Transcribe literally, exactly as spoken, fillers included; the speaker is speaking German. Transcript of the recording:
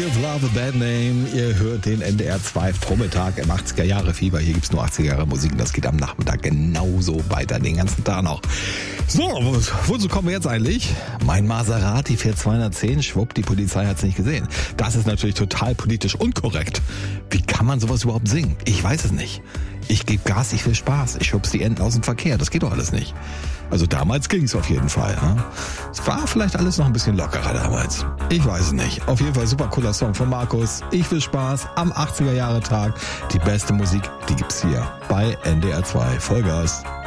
Is Love a Bad Name? Ihr hört den N D R zwei Vormittag im achtziger Jahre Fieber. Hier gibt's nur achtziger Jahre Musik und das geht am Nachmittag genauso weiter, den ganzen Tag noch. So, wozu kommen wir jetzt eigentlich? Mein Maserati fährt zweihundertzehn, schwupp, die Polizei hat's nicht gesehen. Das ist natürlich total politisch unkorrekt. Wie kann man sowas überhaupt singen? Ich weiß es nicht. Ich gebe Gas, ich will Spaß. Ich schubs die Enten aus dem Verkehr. Das geht doch alles nicht. Also damals ging's auf jeden Fall. Ja? Es war vielleicht alles noch ein bisschen lockerer damals. Ich weiß es nicht. Auf jeden Fall super cooler Song von Markus. Ich will Spaß am achtziger Jahre Tag. Die beste Musik, die gibt's hier bei N D R zwei Vollgas.